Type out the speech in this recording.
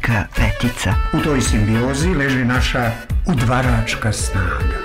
velika petica. U toj simbiozi leži naša udvaračka snaga.